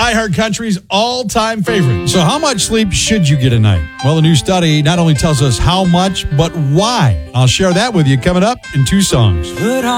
iHeart Country's all-time favorite. So how much sleep should you get a night? Well, a new study not only tells us how much, but why. I'll share that with you coming up in 2 songs.